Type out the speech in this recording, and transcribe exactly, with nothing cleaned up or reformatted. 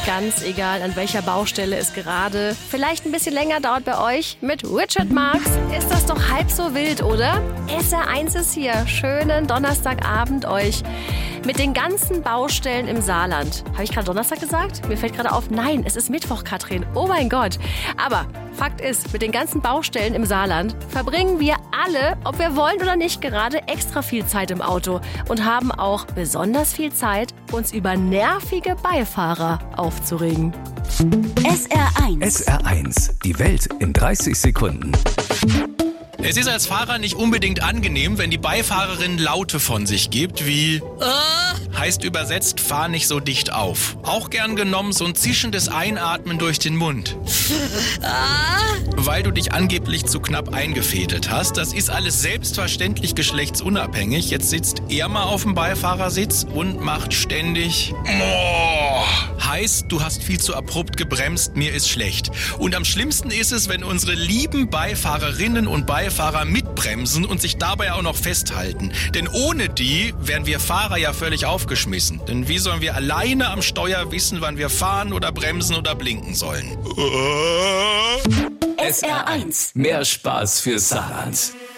ganz egal, an welcher Baustelle es gerade vielleicht ein bisschen länger dauert bei euch. Mit Richard Marx ist das doch halb so wild, oder? S R eins ist hier. Schönen Donnerstagabend euch. Mit den ganzen Baustellen im Saarland. Habe ich gerade Donnerstag gesagt? Mir fällt gerade auf, nein, es ist Mittwoch, Katrin. Oh mein Gott. Aber Fakt ist, mit den ganzen Baustellen im Saarland verbringen wir alle, ob wir wollen oder nicht, gerade extra viel Zeit im Auto und haben auch besonders viel Zeit, uns über nervige Beifahrer aufzuregen. S R eins. S R eins. Die Welt in dreißig Sekunden. Es ist als Fahrer nicht unbedingt angenehm, wenn die Beifahrerin Laute von sich gibt, wie äh, heißt übersetzt, fahr nicht so dicht auf. Auch gern genommen so ein zischendes Einatmen durch den Mund. Weil du dich angeblich zu knapp eingefädelt hast. Das ist alles selbstverständlich geschlechtsunabhängig. Jetzt sitzt er mal auf dem Beifahrersitz und macht ständig oh. Heißt, du hast viel zu abrupt gebremst, mir ist schlecht. Und am schlimmsten ist es, wenn unsere lieben Beifahrerinnen und Beifahrer mitbremsen und sich dabei auch noch festhalten. Denn ohne die wären wir Fahrer ja völlig aufgeschmissen. Denn wie sollen wir alleine am Steuer wissen, wann wir fahren oder bremsen oder blinken sollen? S R eins. Mehr Spaß für Saarland.